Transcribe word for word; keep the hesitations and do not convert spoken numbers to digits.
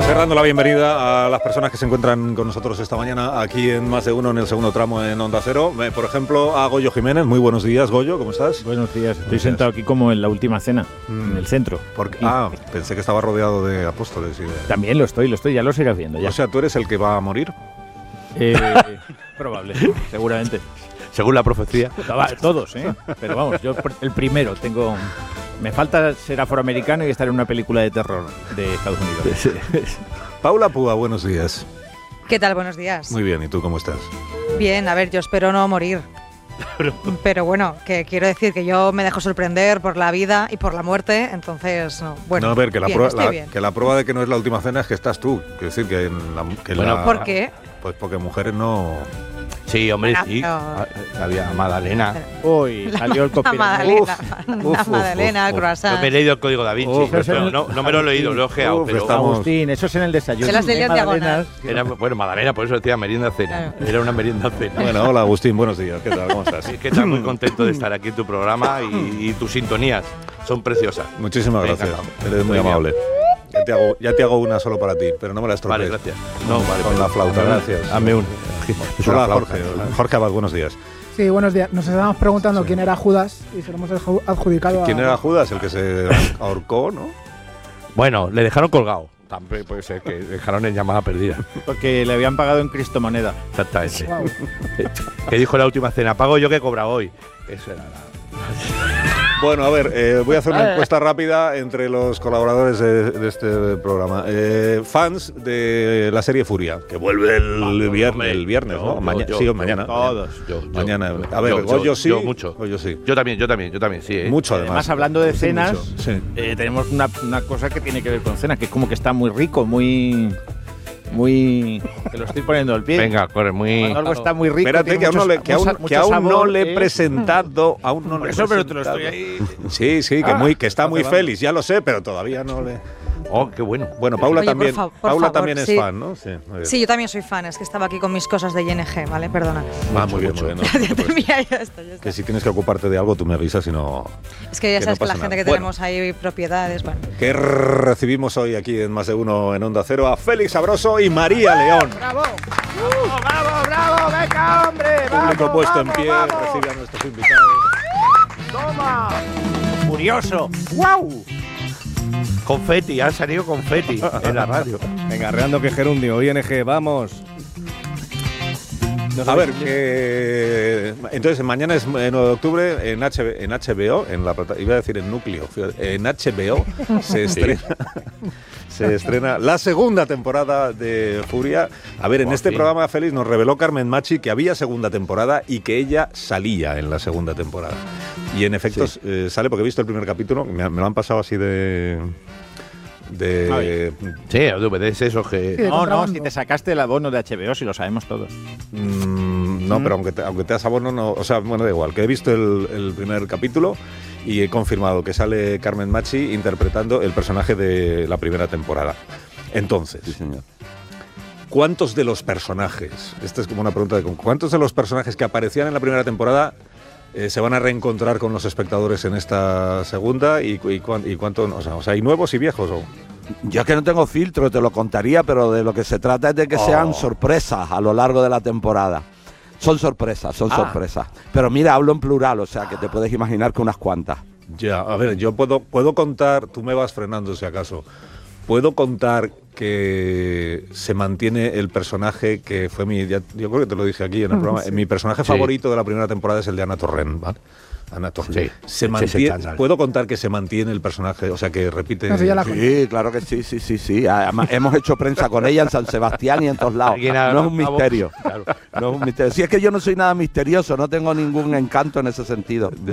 Dando la bienvenida a las personas que se encuentran con nosotros esta mañana aquí en Más de Uno, en el segundo tramo en Onda Cero. Eh, por ejemplo, a Goyo Jiménez. Muy buenos días, Goyo, ¿cómo estás? Buenos días, estoy sentado aquí como en la última cena, mm. en el centro. Porque, ah, pensé que estaba rodeado de apóstoles. Y de... También lo estoy, lo estoy, ya lo irás viendo. Ya. O sea, ¿tú eres el que va a morir? Eh, probable, seguramente. Según la profecía. Todos, ¿eh? Pero vamos, yo el primero tengo... Me falta ser afroamericano y estar en una película de terror de Estados Unidos. Paula Púa, buenos días. ¿Qué tal? Buenos días. Muy bien, ¿y tú cómo estás? Bien, a ver, yo espero no morir. Pero bueno, que quiero decir que yo me dejo sorprender por la vida y por la muerte, entonces, no, bueno. No, a ver, que la, bien, prueba, la, que la prueba de que no es la última cena es que estás tú. Quiero decir que, en la, que bueno, la, ¿por qué? Pues porque mujeres no... Sí, hombre, bueno, sí. Pero... Había Magdalena. Uy, salió el copyright. La Magdalena, la Magdalena, el croissant. No me he leído el código Da Vinci. Uf, pero no, no, no me lo he leído, lo he ojeado. Uf, pero estamos... Agustín, eso es en el desayuno. Se las leí en diagonal. Era, bueno, Magdalena, por eso decía merienda cena. Claro. Era una merienda cena. Bueno, hola Agustín, buenos días. ¿Qué tal? ¿Cómo estás? Es que estás muy contento de estar aquí en tu programa y, y tus sintonías son preciosas. Muchísimas gracias. Eres muy amable. Ya te, hago, ya te hago una solo para ti, pero no me la estropees. Vale, gracias. No, vale, con la flauta, gracias. Hazme una. Hola, Jorge. Jorge Abad, buenos días. Sí, buenos días. Nos estábamos preguntando sí. quién era Judas y se lo hemos adjudicado a... ¿Quién era Judas? El que se ahorcó, ¿no? Bueno, le dejaron colgado. También puede ser que dejaron en llamada perdida. Porque le habían pagado en Cristo moneda. Exactamente. Wow. Que dijo la última cena, pago yo que he cobrado hoy. Eso era la... Bueno, a ver, eh, voy a hacer una encuesta rápida entre los colaboradores de, de este programa. Eh, fans de la serie Furia, que vuelve el, el viernes, el viernes, ¿no? Mañana, sí, o mañana. Todos. Yo, yo, mañana. A ver, yo, Goyo yo, sí. Yo mucho. Goyo sí. Yo también, yo también, yo también, sí. ¿eh? Mucho además. Además, hablando de cenas, sí. eh, tenemos una, una cosa que tiene que ver con cenas, que es como que está muy rico, muy... Muy... que lo estoy poniendo al pie. Venga, corre, muy... Cuando algo está muy rico. Espérate, que, muchos, aún, no le, que, aún, que aún sabor, no le he ¿eh? presentado. Aún no le he Eso, pero presentado. te lo estoy ahí... Sí, sí, que, ah, muy, que está no muy feliz, ya lo sé, pero todavía no le... Oh, qué bueno. Bueno, Paula Oye, también, por fa- por Paula favor, también sí. es fan, ¿no? Sí, sí, yo también soy fan, es que estaba aquí con mis cosas de I N G, ¿vale? Perdona. Ah, muy bien, muy bien. No, ya te envía, ya está, ya está. Que si tienes que ocuparte de algo, tú me avisas y no... Es que ya que sabes no que la pasa gente nada. que Bueno. tenemos ahí propiedades, bueno. Que recibimos hoy aquí en Más de Uno en Onda Cero a Félix Sabroso y María León. ¡Bravo! ¡Bravo, bravo, bravo! ¡Venga, hombre! Público ¡Vamos, puesto vamos, en pie, vamos! recibe a nuestros invitados. ¡Toma! ¡Furioso! ¡Guau! Confeti, han salido confeti en la radio. Venga, arreando que gerundio, I N G, vamos. A ver, que entonces mañana es nueve de octubre en, H B, en H B O, en la plata, iba a decir en Núcleo, en H B O se estrena se estrena la segunda temporada de Furia. A ver, en Por este fin. programa Félix nos reveló Carmen Machi que había segunda temporada y que ella salía en la segunda temporada. Y en efecto Sí. eh, sale porque he visto el primer capítulo, me, me lo han pasado así de de Sí, los D V Ds esos que... Sí, de No, no, contrabando. si te sacaste el abono de H B O, si lo sabemos todos. Mm, no, Mm. pero aunque te, aunque te das abono, no, o sea, bueno, da igual, que he visto el, el primer capítulo y he confirmado que sale Carmen Machi interpretando el personaje de la primera temporada. Entonces, Sí, señor. ¿cuántos de los personajes, esta es como una pregunta de cuántos de los personajes que aparecían en la primera temporada eh, se van a reencontrar con los espectadores en esta segunda y, y, cuán- y cuánto, o sea, o sea, ¿hay nuevos y viejos? O? Yo es que no tengo filtro, te lo contaría, pero de lo que se trata es de que Oh. sean sorpresas a lo largo de la temporada. Son sorpresas, son Ah. sorpresas. Pero mira, hablo en plural, o sea que te puedes imaginar que unas cuantas. Ya, a ver, yo puedo, puedo contar, tú me vas frenando si acaso, puedo contar que se mantiene el personaje que fue mi, ya- yo creo que te lo dije aquí en el programa, Sí. mi personaje Sí. favorito de la primera temporada es el de Ana Torrent, ¿vale? Ana Torrent. Sí. Se Sí, mantiene, sí, sí, sí. puedo contar que se mantiene el personaje, o sea, que repite... No, sí, ya la- Sí, claro que sí, sí, sí, sí. Además, hemos hecho prensa con ella en San Sebastián y en todos lados. Alguien ha- No es un ha- misterio. Claro. No es un misterio. Si es que yo no soy nada misterioso, no tengo ningún encanto en ese sentido.